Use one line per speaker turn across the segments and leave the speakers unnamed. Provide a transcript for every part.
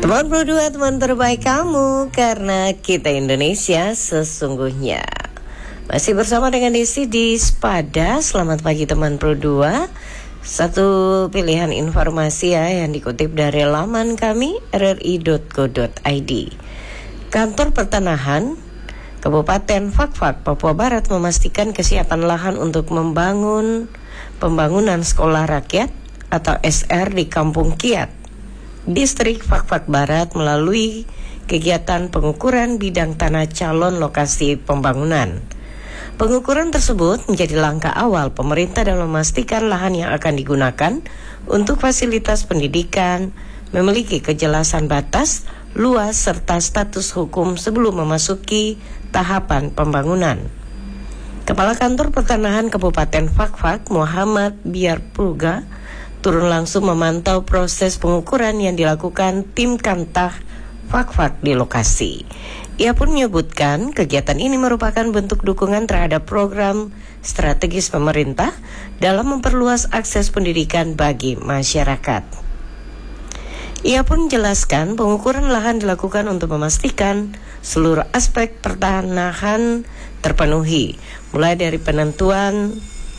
Teman Pro 2, teman terbaik kamu, karena kita Indonesia sesungguhnya. Masih bersama dengan Desi di Spada. Selamat pagi teman Pro 2. Satu pilihan informasi yang dikutip dari laman kami rri.go.id. Kantor Pertanahan Kabupaten Fakfak, Papua Barat memastikan kesiapan lahan untuk membangun pembangunan sekolah rakyat atau SR di Kampung Kiat, Distrik Fakfak Barat melalui kegiatan pengukuran bidang tanah calon lokasi pembangunan. Pengukuran tersebut menjadi langkah awal pemerintah dalam memastikan lahan yang akan digunakan untuk fasilitas pendidikan memiliki kejelasan batas, luas, serta status hukum sebelum memasuki tahapan pembangunan. Kepala Kantor Pertanahan Kabupaten Fakfak, Muhammad Biarpurga, turun langsung memantau proses pengukuran yang dilakukan tim Kantah Fakfak di lokasi. Ia pun menyebutkan kegiatan ini merupakan bentuk dukungan terhadap program strategis pemerintah dalam memperluas akses pendidikan bagi masyarakat. Ia pun menjelaskan pengukuran lahan dilakukan untuk memastikan seluruh aspek pertanahan terpenuhi, mulai dari penentuan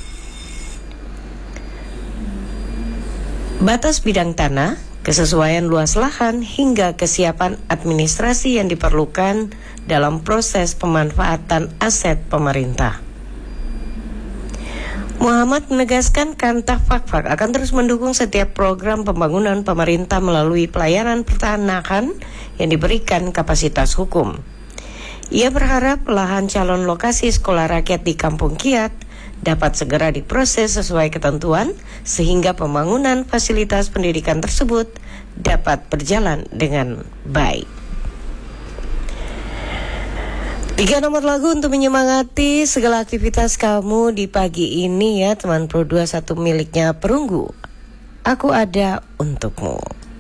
batas bidang tanah, kesesuaian luas lahan, hingga kesiapan administrasi yang diperlukan dalam proses pemanfaatan aset pemerintah. Muhammad menegaskan Kantah Fakfak akan terus mendukung setiap program pembangunan pemerintah melalui pelayanan pertanahan yang diberikan kapasitas hukum. Ia berharap lahan calon lokasi sekolah rakyat di Kampung Kiat dapat segera diproses sesuai ketentuan sehingga pembangunan fasilitas pendidikan tersebut dapat berjalan dengan baik. 3 nomor lagu untuk menyemangati segala aktivitas kamu di pagi ini ya teman Pro 2, satu miliknya Perunggu. Aku ada untukmu.